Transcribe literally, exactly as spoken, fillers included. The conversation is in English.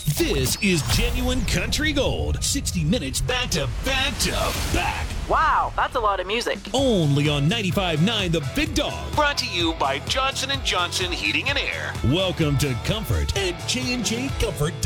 This is Genuine Country Gold. sixty minutes back to back to back. Wow, that's a lot of music. Only on ninety-five point nine The Big Dog. Brought to you by Johnson and Johnson Heating and Air. Welcome to Comfort at J and J Comfort.